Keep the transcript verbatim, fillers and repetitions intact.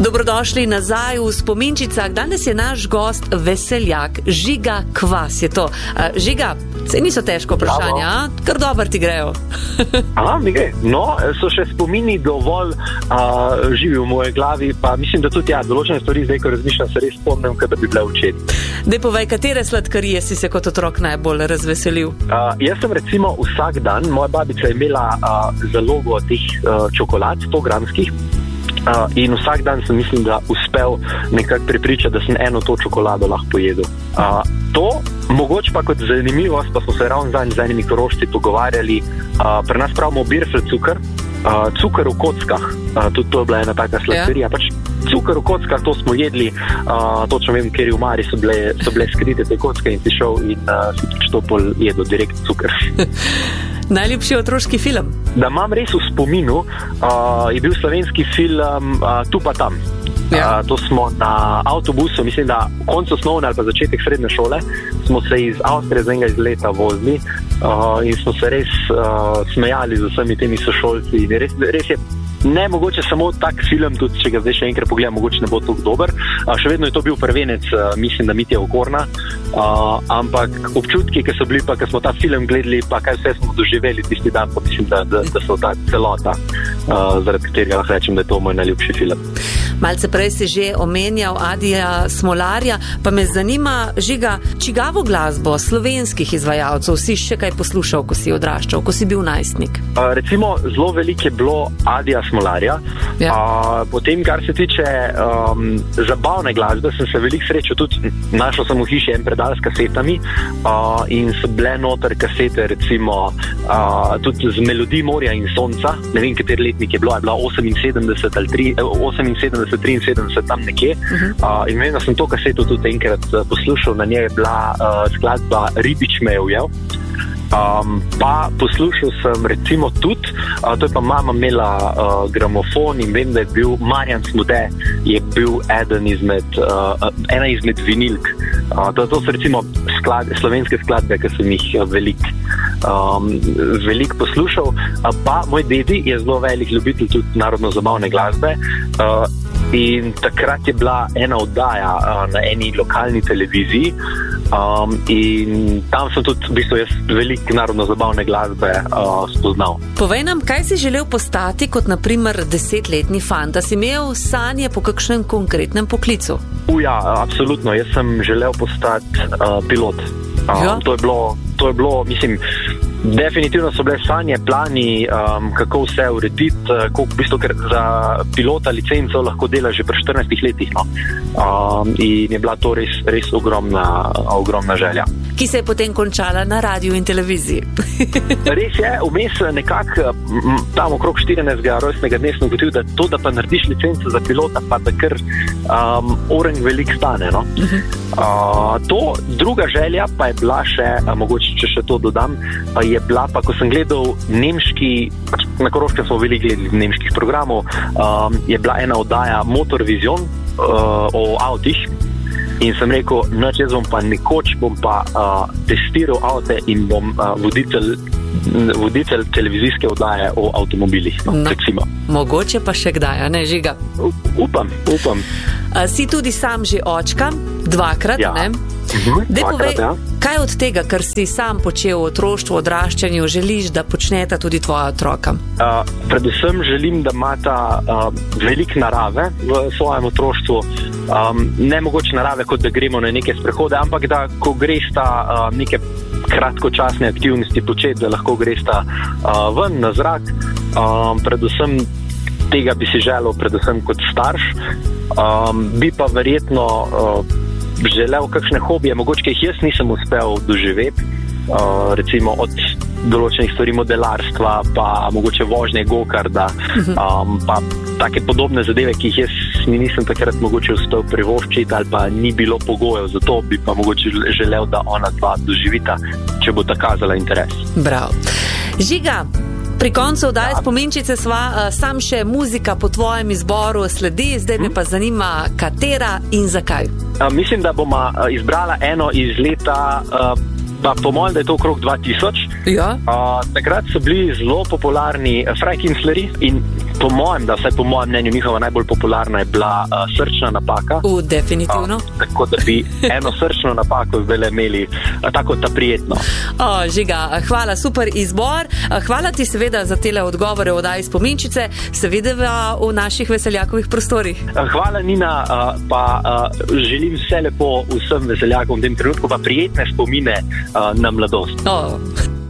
Dobrodošli nazaj v Spominčicah. Danes je naš gost veseljak, Žiga Kvas je to. Žiga, se niso težko vprašanja, a? Kar dobro ti grejo. Aha, mi gre. No, so še spomini dovolj uh, živi v moje glavi, pa mislim, da tudi ja, določene stvari zdaj, ko razmišljam, se res spomnim, kada bi bile včeraj. Dej povej, katere sladkarije si se kot otrok najbolj razveselil? Uh, jaz sem recimo vsak dan, moja babica je imela uh, zalogo teh uh, čokolad, sto gramskih, uh, in vsak dan sem mislim, da uspel nekako prepričati, da sem eno to čokolado lahko pojedel. Uh, to, mogoče pa kot zanimivost, pa smo se ravno zanj z enimi korošci pogovarjali, uh, pri nas pravimo birfel cukr, uh, cukr v kockah, uh, tudi to je bila ena taka sladkarija, ja. Pač cukr v kockah, to smo jedli, uh, točno vem, ker v Mari so bile, so bile skrite te kocke in si šel in uh, si pač to pol jedel, direkt cukr. Najljubši otroški film? Da imam res v spominu, uh, je bil slovenski film uh, Tu pa tam. Ja. Uh, to smo na avtobusu, mislim, da v koncu osnovne ali pa začetek srednje šole, smo se iz Avstrije z enega izleta vozili uh, in smo se res uh, smejali z vsemi temi sošolci. In res, res je ne mogoče samo tak film, tudi če ga zdaj še enkrat pogledam, mogoče ne bo tako dober. Uh, še vedno je to bil prvenec, uh, mislim, da Mitja Okorna, uh, ampak občutki, ki so bili pa, ki smo ta film gledali, pa kaj vse smo doživeli tisti dan, pa mislim, da, da, da so ta celota, uh, zaradi katerega lahko rečem, da je to moj najljubši film. Malce prej si že omenjal Adija Smolarja, pa me zanima, Žiga, čigavo glasbo slovenskih izvajalcev si še kaj poslušal, ko si odraščal, ko si bil najstnik? Uh, recimo, zelo veliko je bilo Adija Smolarja. Ja. Uh, potem, kar se tiče um, zabavne glasbe, sem se veliko srečal tudi, našel sem v hiši en predal s kasetami uh, in so bile noter kasete, recimo, uh, tudi z Melodij morja in sonca, ne vem, kater letnik je bilo, je bila oseminsedemdeset ali tri, oseminsedemdeset triinsedemdeset tam nekje. Uh-huh. Uh, in vem, da sem to kaseto tudi enkrat uh, poslušal, na njej je bila uh, skladba Ribič me je ujel. Um, pa poslušal sem recimo tudi, uh, to je pa mama imela uh, gramofon in vem, da je bil Marjan Smude, je bil eden izmed, uh, ena izmed vinilk. Uh, to, to so recimo sklad, slovenske skladbe, ki sem jih uh, velik, um, velik poslušal. Uh, pa moj dedi je zelo velik ljubitelj tudi narodno-zabavne glasbe. Uh, In takrat je bila ena oddaja uh, na eni lokalni televiziji um, in tam sem tudi v bistvu jaz veliko narodno-zabavne glasbe uh, spoznal. Povej nam, kaj si želel postati kot na primer desetletni fant? Da si imel sanje po kakšnem konkretnem poklicu? Uja, absolutno. Jaz sem želel postati uh, pilot. Uh, ja. To je bilo, to je bilo, mislim, definitivno so bile sanje, plani, um, kako vse urediti, uh, koliko v bistvu, ker za pilota licenco lahko dela že pri štirinajstih letih. No. Um, in je bila to res, res ogromna, ogromna želja. Ki se je potem končala na radiju in televiziji. Res je, vmes nekako tam okrog štirinajstega rojstnega dne sem ugotovil, da to, da pa narediš licenco za pilota, pa da kar um, orang veliko stane. No. Uh-huh. Uh, to, druga želja pa je bila še, a mogoče če še to dodam, a je bila pa, ko sem gledal nemški, na Koroškem smo veliko gledali nemških programov, um, je bila ena oddaja Motor Vision uh, o avtih in sem rekel, noč jaz bom pa nekoč bom pa uh, testiral avte in bom uh, voditelj, voditelj televizijske oddaje o avtomobilih. No, no, mogoče pa še kdaj, a ne, Žiga? U, upam, upam. A, si tudi sam že očka, dvakrat, ja. Ne? Mhm, Dej povej, ja. Kaj od tega, kar si sam počel v otroštvu, odraščanju, želiš, da počneta tudi tvoja otroka? Uh, predvsem želim, da imata uh, veliko narave v svojem otroštvu. Um, ne mogoče narave, kot da gremo na neke sprehode, ampak da, ko gresta uh, neke kratkočasne aktivnosti početi, da lahko gresta uh, ven na zrak. Um, predvsem tega bi si želel, predvsem kot starš. Um, bi pa verjetno uh, želel kakšne hobije, mogoče, ki jih jaz nisem uspel doživeti, uh, recimo od določenih stvari modelarstva, pa mogoče vožnje go-karda, um, pa take podobne zadeve, ki jih jaz nisem takrat mogoče uspel privoščiti ali pa ni bilo pogojev, zato bi pa mogoče želel, da ona dva doživita, če bo ta kazala interes. Bravo. Žiga, pri koncu oddaje Spominčice sva, uh, sam še muzika po tvojem izboru sledi, zdaj me pa zanima, katera in zakaj. Uh, mislim, da bom uh, izbrala eno iz leta, uh, pa po mojem, da je to okrog dva tisoč. Ja. Uh, takrat so bili zelo popularni Frank Kinslerji in po mojem, da vsaj po mojem mnenju njihova najbolj popularna je bila uh, srčna napaka. U, definitivno. Uh, tako da bi eno srčno napako zdaj imeli uh, tako ta prijetno. O, Žiga, hvala, super izbor. Hvala ti seveda za tele odgovore v oddaji Spominčice. Se videva v naših veseljakovih prostorih. Hvala, Nina, uh, pa uh, želim vse lepo vsem veseljakom v tem trenutku, pa prijetne spomine uh, na mladost. O.